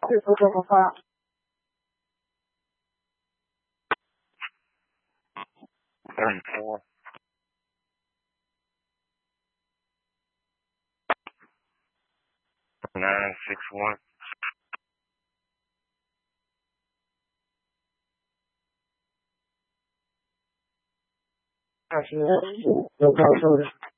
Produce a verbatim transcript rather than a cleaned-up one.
Triple double five. Thirty-four. Nine six one. Actually, no problem.